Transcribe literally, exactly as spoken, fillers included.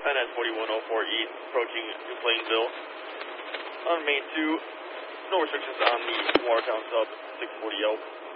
N S forty-one oh four East, approaching New Plainville. On main two, no restrictions on the Watertown sub six forty L.